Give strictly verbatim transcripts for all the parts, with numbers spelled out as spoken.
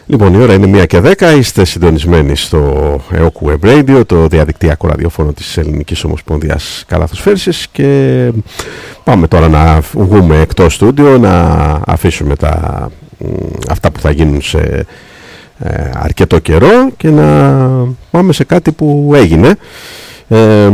Λοιπόν, η ώρα είναι μία και δέκα, είστε συντονισμένοι στο ΕΟΚ Web Radio, το διαδικτυακό ραδιόφωνο της Ελληνικής Ομοσπονδίας Καλαθοσφαίρισης, και πάμε τώρα να βγούμε εκτός στούντιο, να αφήσουμε τα, αυτά που θα γίνουν σε ε, αρκετό καιρό και να πάμε σε κάτι που έγινε ε,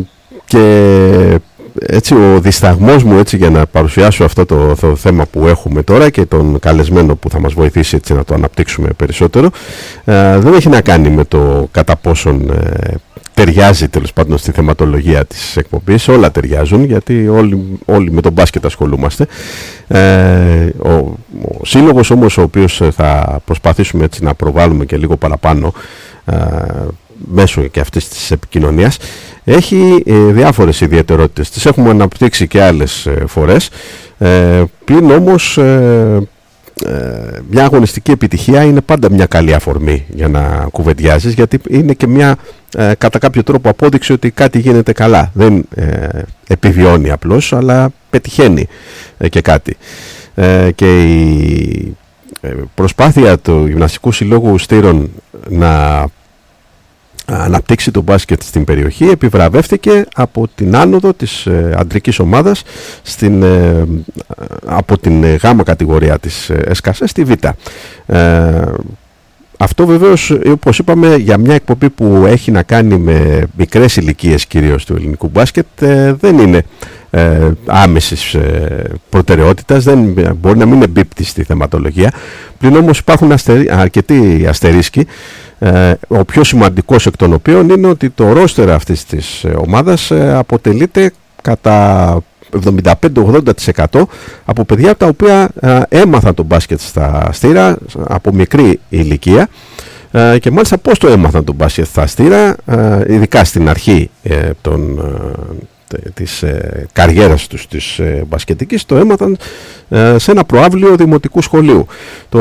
και έτσι ο δισταγμός μου έτσι, για να παρουσιάσω αυτό το, το θέμα που έχουμε τώρα και τον καλεσμένο που θα μας βοηθήσει έτσι, να το αναπτύξουμε περισσότερο, ε, δεν έχει να κάνει με το κατά πόσον ε, ταιριάζει τέλος πάντων στη θεματολογία της εκπομπής. Όλα ταιριάζουν, γιατί όλοι, όλοι με τον μπάσκετ ασχολούμαστε. Ε, ο, ο σύλλογος όμως, ο οποίος θα προσπαθήσουμε έτσι να προβάλλουμε και λίγο παραπάνω ε, μέσω και αυτής της επικοινωνίας, έχει ε, διάφορες ιδιαιτερότητες. Τις έχουμε αναπτύξει και άλλες ε, φορές. Ε, πλην όμως ε, ε, μια αγωνιστική επιτυχία είναι πάντα μια καλή αφορμή για να κουβεντιάζεις, γιατί είναι και μια ε, κατά κάποιο τρόπο απόδειξη ότι κάτι γίνεται καλά. Δεν ε, επιβιώνει απλώς, αλλά πετυχαίνει ε, και κάτι. Ε, και η ε, προσπάθεια του Γυμναστικού Συλλόγου Στήρων να αναπτύξει το μπάσκετ στην περιοχή επιβραβεύτηκε από την άνοδο της ε, αντρικής ομάδας στην, ε, από την γάμα κατηγορία της ΕΣΚΑΣΕ στη Β. Ε, αυτό βεβαίως, όπως είπαμε, για μια εκπομπή που έχει να κάνει με μικρές ηλικίες κυρίως του ελληνικού μπάσκετ, ε, δεν είναι ε, άμεσης ε, προτεραιότητας, δεν, μπορεί να μην εμπίπτει στη θεματολογία. Πλην όμως υπάρχουν αστερί, αρκετοί αστερίσκοι, Ε, ο πιο σημαντικός εκ των οποίων είναι ότι το ρόστερ αυτής της ομάδας ε, αποτελείται κατά εβδομήντα πέντε με ογδόντα τοις εκατό από παιδιά τα οποία ε, έμαθαν το μπάσκετ στα Στήρα από μικρή ηλικία, ε, και μάλιστα πώς το έμαθαν το μπάσκετ στα Στήρα, ε, ειδικά στην αρχή ε, των, ε, της ε, καριέρας τους της ε, μπασκετικής, το έμαθαν ε, σε ένα προαύλιο δημοτικού σχολείου, το